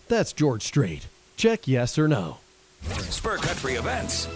That's George Strait. Check yes or no. Spur Country Events.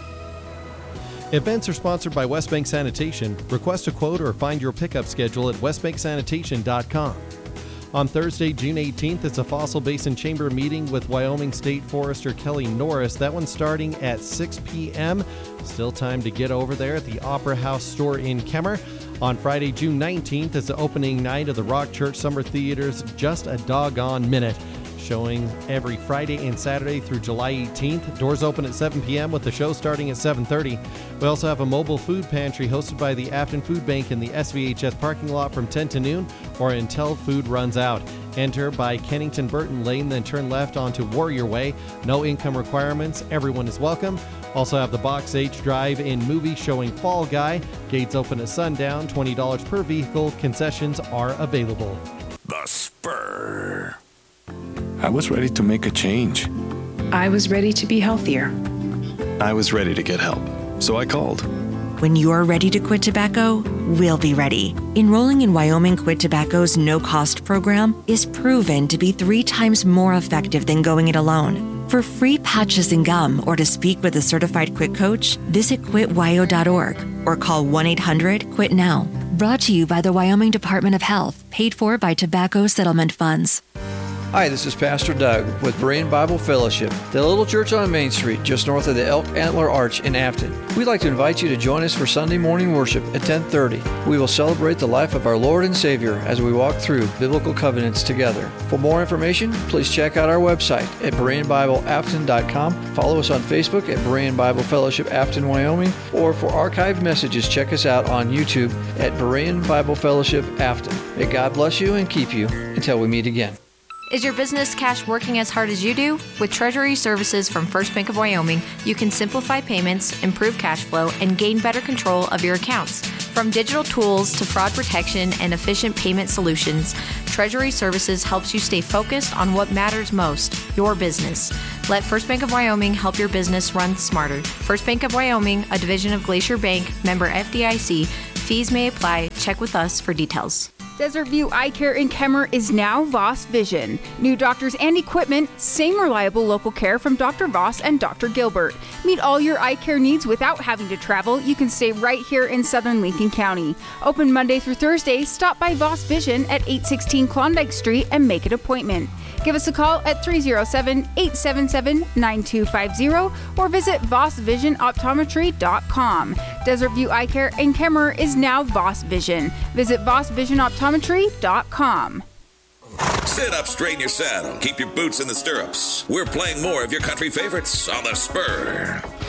Events are sponsored by West Bank Sanitation. Request a quote or find your pickup schedule at westbanksanitation.com. On Thursday, June 18th, it's a Fossil Basin Chamber meeting with Wyoming State Forester Kelly Norris. That one's starting at 6 p.m. Still time to get over there at the Opera House store in Kemmer. On Friday, June 19th, it's the opening night of the Rock Church Summer Theater's Just a Doggone Minute. Showing every Friday and Saturday through July 18th. Doors open at 7 p.m. with the show starting at 7:30. We also have a mobile food pantry hosted by the Afton Food Bank in the SVHS parking lot from 10 to noon or until food runs out. Enter by Kennington Burton Lane, then turn left onto Warrior Way. No income requirements. Everyone is welcome. Also have the Box H Drive-In movie showing Fall Guy. Gates open at sundown. $20 per vehicle. Concessions are available. The Spur. I was ready to make a change. I was ready to be healthier. I was ready to get help, so I called. When you're ready to quit tobacco, we'll be ready. Enrolling in Wyoming Quit Tobacco's no-cost program is proven to be 3 times more effective than going it alone. For free patches and gum or to speak with a certified quit coach, visit quitwyo.org or call 1-800-QUIT-NOW. Brought to you by the Wyoming Department of Health, paid for by Tobacco Settlement Funds. Hi, this is Pastor Doug with Berean Bible Fellowship, the little church on Main Street, just north of the Elk Antler Arch in Afton. We'd like to invite you to join us for Sunday morning worship at 10:30. We will celebrate the life of our Lord and Savior as we walk through biblical covenants together. For more information, please check out our website at BereanBibleAfton.com. Follow us on Facebook at Berean Bible Fellowship Afton, Wyoming, or for archived messages, check us out on YouTube at Berean Bible Fellowship Afton. May God bless you and keep you until we meet again. Is your business cash working as hard as you do? With Treasury Services from First Bank of Wyoming, you can simplify payments, improve cash flow, and gain better control of your accounts. From digital tools to fraud protection and efficient payment solutions, Treasury Services helps you stay focused on what matters most, your business. Let First Bank of Wyoming help your business run smarter. First Bank of Wyoming, a division of Glacier Bank, member FDIC. Fees may apply. Check with us for details. Desert View Eye Care in Kemmer is now Voss Vision. New doctors and equipment, same reliable local care from Dr. Voss and Dr. Gilbert. Meet all your eye care needs without having to travel. You can stay right here in southern Lincoln County. Open Monday through Thursday. Stop by Voss Vision at 816 Klondike Street and make an appointment. Give us a call at 307-877-9250 or visit VossVisionOptometry.com. Desert View Eye Care in Kemmer is now Voss Vision. Visit VossVisionOptometry.com. Sit up straight in your saddle. Keep your boots in the stirrups. We're playing more of your country favorites on The Spur.